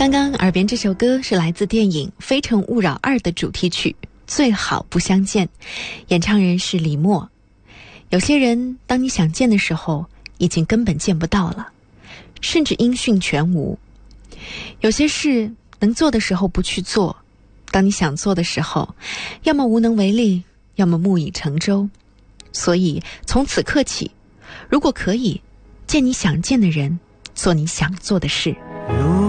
刚刚耳边这首歌是来自电影《非诚勿扰2》的主题曲《最好不相见》，演唱人是李默。有些人当你想见的时候已经根本见不到了，甚至音讯全无。有些事能做的时候不去做，当你想做的时候要么无能为力，要么木已成舟。所以从此刻起，如果可以，见你想见的人，做你想做的事。 如